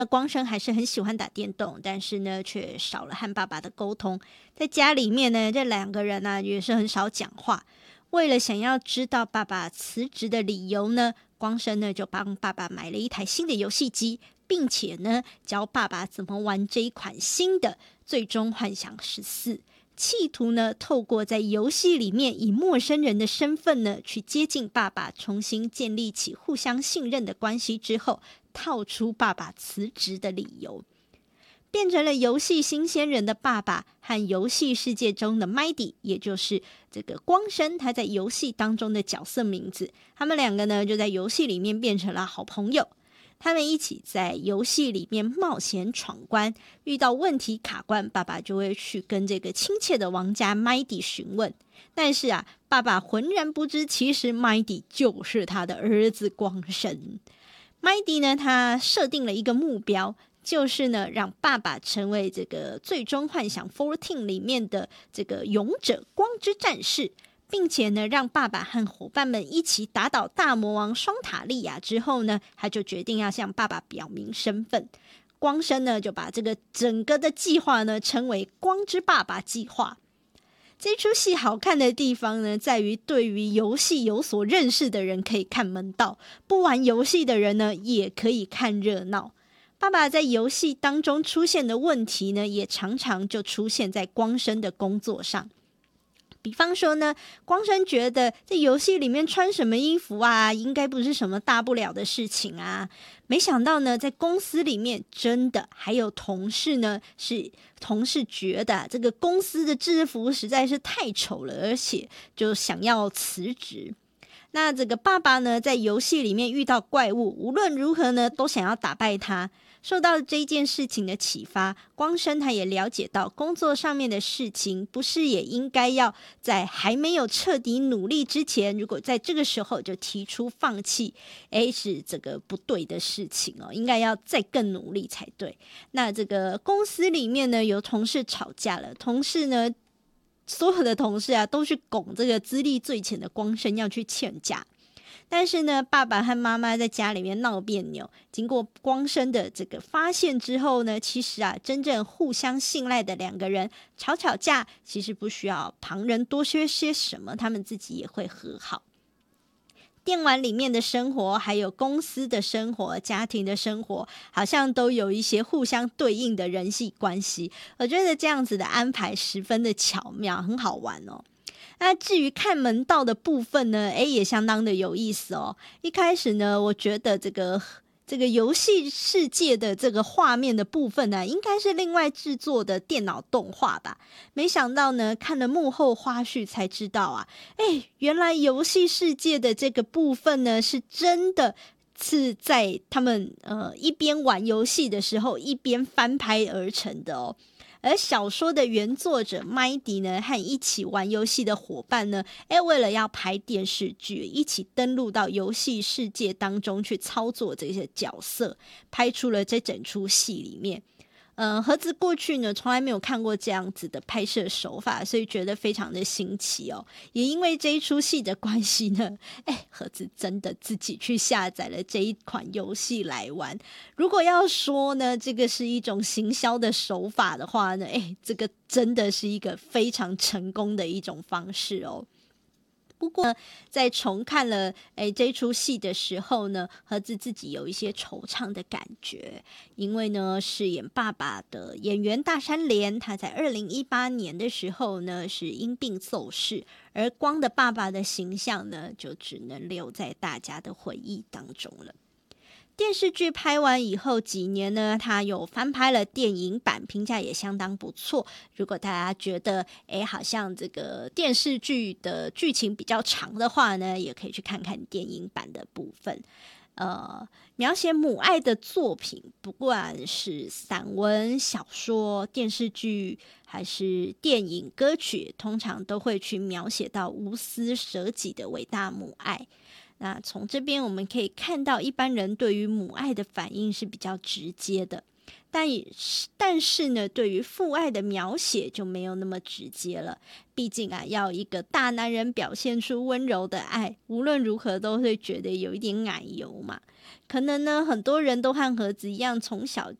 光生还是很喜欢打电动，但是呢，却少了和爸爸的沟通。在家里面呢，这两个人呢，也是很少讲话。为了想要知道爸爸辞职的理由呢，光生呢就帮爸爸买了一台新的游戏机，并且呢教爸爸怎么玩这一款新的《最终幻想14》，企图呢透过在游戏里面以陌生人的身份呢去接近爸爸，重新建立起互相信任的关系之后，套出爸爸辞职的理由。变成了游戏新鲜人的爸爸和游戏世界中的 Mighty， 也就是这个光生他在游戏当中的角色名字。他们两个呢就在游戏里面变成了好朋友，他们一起在游戏里面冒险闯关，遇到问题卡关，爸爸就会去跟这个亲切的王家 Mighty 询问。但是啊，爸爸浑然不知，其实 Mighty 就是他的儿子光生。Mighty 呢，他设定了一个目标，就是呢，让爸爸成为这个最终幻想14里面的这个勇者光之战士，并且呢，让爸爸和伙伴们一起打倒大魔王双塔利亚之后呢，他就决定要向爸爸表明身份。光生呢，就把这个整个的计划呢，称为光之爸爸计划。这出戏好看的地方呢，在于对于游戏有所认识的人可以看门道，不玩游戏的人呢，也可以看热闹。爸爸在游戏当中出现的问题呢，也常常就出现在光生的工作上。比方说呢，光生觉得在游戏里面穿什么衣服啊，应该不是什么大不了的事情啊。没想到呢，在公司里面真的还有同事呢，是同事觉得这个公司的制服实在是太丑了，而且就想要辞职。那这个爸爸呢，在游戏里面遇到怪物，无论如何呢，都想要打败他。受到这一件事情的启发，光生他也了解到工作上面的事情，不是也应该要在还没有彻底努力之前，如果在这个时候就提出放弃，是这个不对的事情哦，应该要再更努力才对。那这个公司里面呢，有同事吵架了，同事呢，所有的同事啊，都去拱这个资历最浅的光生要去劝架。但是呢，爸爸和妈妈在家里面闹别扭，经过光生的这个发现之后呢，其实啊，真正互相信赖的两个人吵架，其实不需要旁人多说些什么，他们自己也会和好。电玩里面的生活，还有公司的生活、家庭的生活，好像都有一些互相对应的人际关系。我觉得这样子的安排十分的巧妙，很好玩哦。那至于看门道的部分呢，也相当的有意思哦。一开始呢，我觉得这个游戏世界的这个画面的部分呢，应该是另外制作的电脑动画吧。没想到呢，看了幕后花絮才知道啊，原来游戏世界的这个部分呢，是真的是在他们一边玩游戏的时候一边翻拍而成的哦。而小说的原作者麦迪呢，和一起玩游戏的伙伴呢，为了要拍电视剧，一起登陆到游戏世界当中去操作这些角色，拍出了这整出戏里面。盒子过去呢，从来没有看过这样子的拍摄手法，所以觉得非常的新奇哦。也因为这一出戏的关系呢，盒子真的自己去下载了这一款游戏来玩。如果要说呢，这个是一种行销的手法的话呢，这个真的是一个非常成功的一种方式哦。不过呢，在重看了这出戏的时候呢，盒子自己有一些惆怅的感觉，因为呢，饰演爸爸的演员大山连，他在2018年的时候呢是因病骤逝，而光的爸爸的形象呢，就只能留在大家的回忆当中了。电视剧拍完以后几年呢，他有翻拍了电影版，评价也相当不错。如果大家觉得好像这个电视剧的剧情比较长的话呢，也可以去看看电影版的部分。描写母爱的作品，不管是散文、小说、电视剧还是电影、歌曲，通常都会去描写到无私舍己的伟大母爱。那从这边我们可以看到，一般人对于母爱的反应是比较直接的。 但是呢，对于父爱的描写就没有那么直接了。毕竟啊，要一个大男人表现出温柔的爱，无论如何都会觉得有一点奶油嘛。可能呢，很多人都和盒子一样，从小